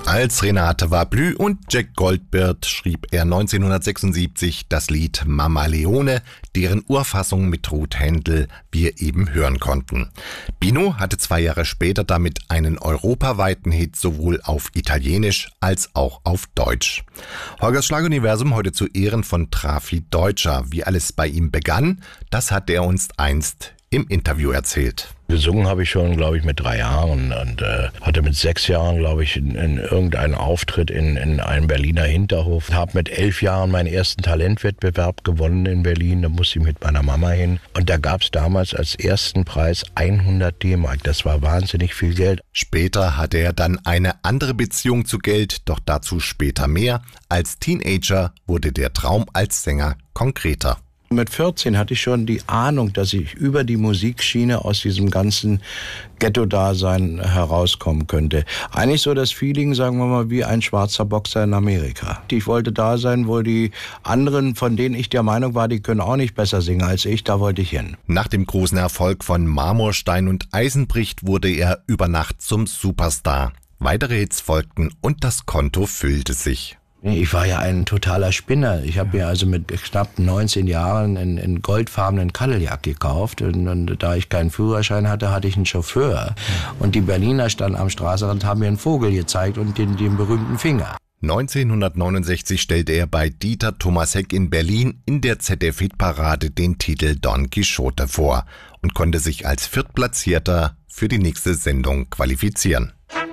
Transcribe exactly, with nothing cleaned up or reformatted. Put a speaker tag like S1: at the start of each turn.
S1: Als Renate Wablü und Jack Goldbert schrieb er neunzehnhundertsechsundsiebzig das Lied Mama Leone, deren Urfassung mit Ruth Händel wir eben hören konnten. Bino hatte zwei Jahre später damit einen europaweiten Hit sowohl auf Italienisch als auch auf Deutsch. Holgers Schlaguniversum heute zu Ehren von Trafi Deutscher. Wie alles bei ihm begann, das hat er uns einst im Interview erzählt.
S2: Gesungen habe ich schon, glaube ich, mit drei Jahren und äh, hatte mit sechs Jahren, glaube ich, in, in irgendeinen Auftritt in, in einem Berliner Hinterhof. Habe mit elf Jahren meinen ersten Talentwettbewerb gewonnen in Berlin. Da musste ich mit meiner Mama hin. Und da gab es damals als ersten Preis hundert D-Mark. Das war wahnsinnig viel Geld.
S1: Später hatte er dann eine andere Beziehung zu Geld, doch dazu später mehr. Als Teenager wurde der Traum als Sänger konkreter.
S2: Mit vierzehn hatte ich schon die Ahnung, dass ich über die Musikschiene aus diesem ganzen Ghetto-Dasein herauskommen könnte. Eigentlich so das Feeling, sagen wir mal, wie ein schwarzer Boxer in Amerika. Ich wollte da sein, wo die anderen, von denen ich der Meinung war, die können auch nicht besser singen als ich, da wollte ich hin.
S1: Nach dem großen Erfolg von Marmorstein und Eisenbricht wurde er über Nacht zum Superstar. Weitere Hits folgten und das Konto füllte sich.
S2: Ich war ja ein totaler Spinner. Ich habe mir also mit knapp neunzehn Jahren einen, einen goldfarbenen Cadillac gekauft. Und, und da ich keinen Führerschein hatte, hatte ich einen Chauffeur. Und die Berliner standen am Straßenrand, haben mir einen Vogel gezeigt und den, den berühmten Finger.
S1: neunzehnhundertneunundsechzig stellte er bei Dieter Thomas Heck in Berlin in der Z D F-Hitparade den Titel Don Quixote vor und konnte sich als Viertplatzierter für die nächste Sendung qualifizieren.